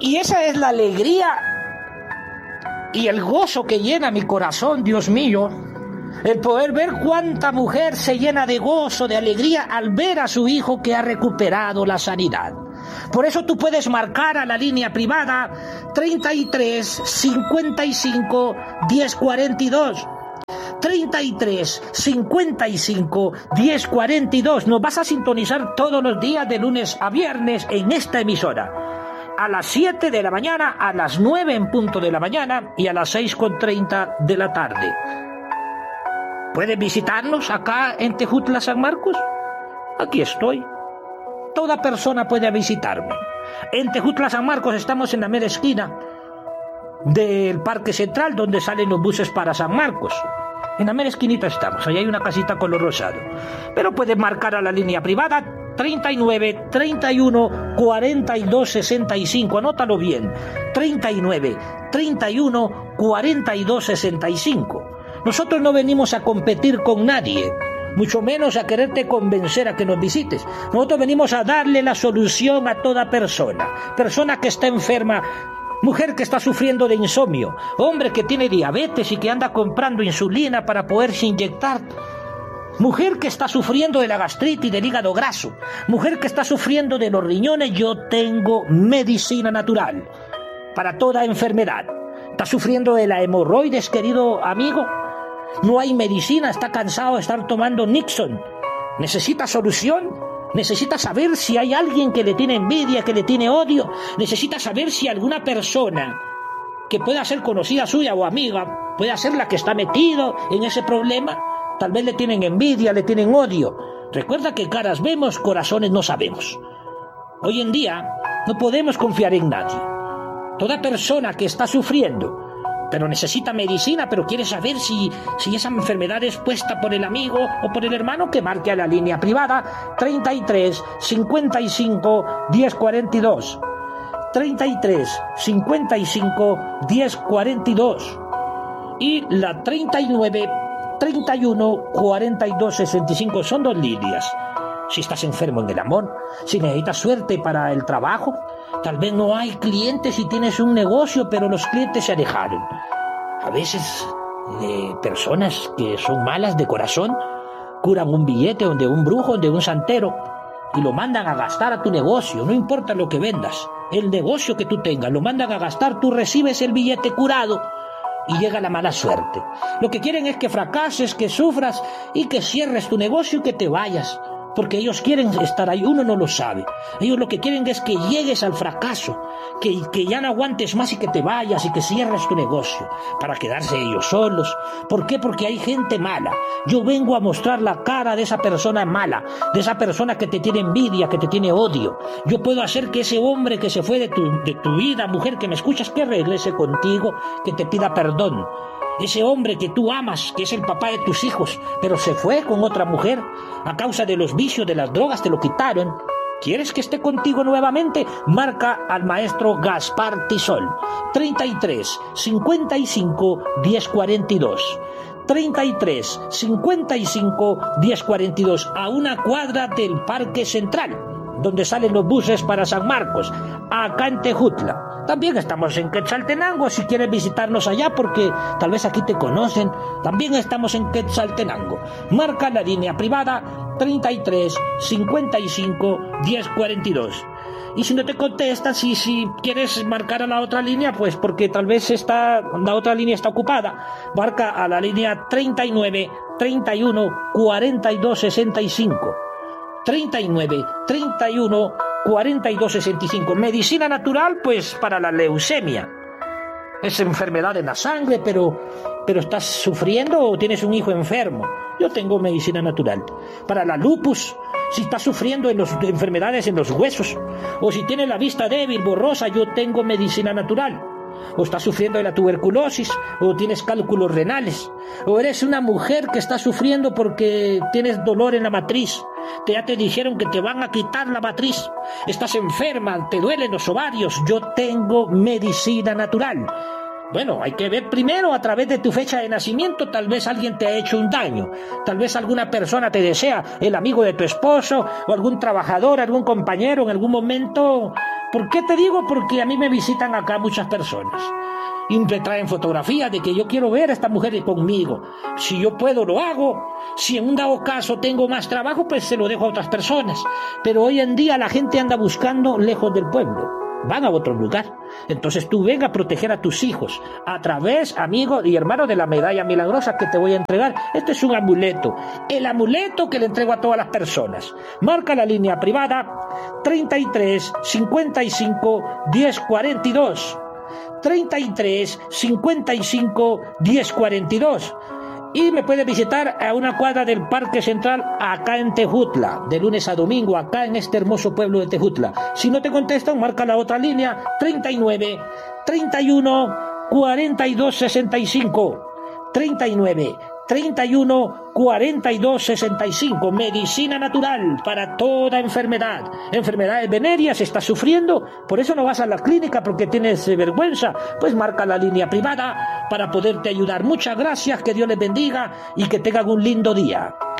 Y esa es la alegría y el gozo que llena mi corazón, Dios mío. El poder ver cuánta mujer se llena de gozo, de alegría al ver a su hijo que ha recuperado la sanidad. Por eso tú puedes marcar a la línea privada 33 55 10 42. 33 55 10 42. Nos vas a sintonizar todos los días de lunes a viernes en esta emisora. A las 7 de la mañana, a las 9 en punto de la mañana y a las 6:30 de la tarde. ¿Puedes visitarnos acá en Tejutla, San Marcos? Aquí estoy. Toda persona puede visitarme. En Tejutla, San Marcos estamos en la mera esquina del Parque Central, donde salen los buses para San Marcos. En la mera esquinita estamos, ahí hay una casita color rosado. Pero puedes marcar a la línea privada 39 31 42 65, anótalo bien, 39 31 42 65. Nosotros no venimos a competir con nadie, mucho menos a quererte convencer a que nos visites. Nosotros venimos a darle la solución a toda persona que está enferma, mujer que está sufriendo de insomnio, hombre que tiene diabetes y que anda comprando insulina para poderse inyectar, mujer que está sufriendo de la gastritis, del hígado graso, mujer que está sufriendo de los riñones. Yo tengo medicina natural para toda enfermedad. ¿Está sufriendo de la hemorroides, querido amigo? No hay medicina, está cansado de estar tomando Nixon. ¿Necesita solución? Necesita saber si hay alguien que le tiene envidia, que le tiene odio. Necesita saber si alguna persona que pueda ser conocida suya o amiga puede ser la que está metido en ese problema. Tal vez le tienen envidia, le tienen odio. Recuerda que caras vemos, corazones no sabemos. Hoy en día no podemos confiar en nadie. Toda persona que está sufriendo, pero necesita medicina, pero quiere saber si esa enfermedad es puesta por el amigo o por el hermano, que marque a la línea privada 33 55 10 42. 33 55 10 42 y la 39 31 42 65. Son dos líneas. Si estás enfermo en el amor, si necesitas suerte para el trabajo, tal vez no hay clientes y tienes un negocio, pero los clientes se alejaron. A veces personas que son malas de corazón curan un billete de un brujo, de un santero, y lo mandan a gastar a tu negocio. No importa lo que vendas, el negocio que tú tengas, lo mandan a gastar, tú recibes el billete curado y llega la mala suerte. Lo que quieren es que fracases, que sufras y que cierres tu negocio y que te vayas, porque ellos quieren estar ahí. Uno no lo sabe. Ellos lo que quieren es que llegues al fracaso, que ya no aguantes más y que te vayas y que cierres tu negocio para quedarse ellos solos. ¿Por qué? Porque hay gente mala. Yo vengo a mostrar la cara de esa persona mala, de esa persona que te tiene envidia, que te tiene odio. Yo puedo hacer que ese hombre que se fue de tu vida, mujer que me escuchas, que regrese contigo, que te pida perdón. Ese hombre que tú amas, que es el papá de tus hijos, pero se fue con otra mujer a causa de los vicios, de las drogas, te lo quitaron. ¿Quieres que esté contigo nuevamente? Marca al maestro Gaspar Tisol. 33 55 10 42. 33 55 10 42, a una cuadra del Parque Central, donde salen los buses para San Marcos, acá en Tejutla. También estamos en Quetzaltenango, si quieres visitarnos allá, porque tal vez aquí te conocen. También estamos en Quetzaltenango. Marca la línea privada 33 55 10 42. Y si no te contestan, si quieres marcar a la otra línea, pues porque tal vez la otra línea está ocupada, marca a la línea 39 31 42 65. 39 31 42 65. Medicina natural, pues para la leucemia. Es enfermedad en la sangre, pero estás sufriendo o tienes un hijo enfermo. Yo tengo medicina natural. Para la lupus, si estás sufriendo de enfermedades en los huesos, o si tienes la vista débil, borrosa, yo tengo medicina natural. O estás sufriendo de la tuberculosis, o tienes cálculos renales, o eres una mujer que está sufriendo porque tienes dolor en la matriz, ya te dijeron que te van a quitar la matriz, estás enferma, te duelen los ovarios. Yo tengo medicina natural. Bueno, hay que ver primero a través de tu fecha de nacimiento, tal vez alguien te ha hecho un daño, tal vez alguna persona te desea, el amigo de tu esposo o algún trabajador, algún compañero en algún momento. ¿Por qué te digo? Porque a mí me visitan acá muchas personas y me traen fotografías de que yo quiero ver a esta mujer conmigo. Si yo puedo, lo hago. Si en un dado caso tengo más trabajo, pues se lo dejo a otras personas. Pero hoy en día la gente anda buscando lejos del pueblo. Van a otro lugar. Entonces tú ven a proteger a tus hijos a través, amigo y hermano, de la medalla milagrosa que te voy a entregar. Este es un amuleto, el amuleto que le entrego a todas las personas. Marca la línea privada 33 55 10 42, 33 55 10 42. Y me puede visitar a una cuadra del Parque Central acá en Tejutla, de lunes a domingo, acá en este hermoso pueblo de Tejutla. Si no te contestan, marca la otra línea 39 31 42 65, 39 31 42 65. Medicina natural para toda enfermedad. Enfermedades venéreas, estás sufriendo, por eso no vas a la clínica porque tienes vergüenza. Pues marca la línea privada para poderte ayudar. Muchas gracias, que Dios les bendiga y que tengan un lindo día.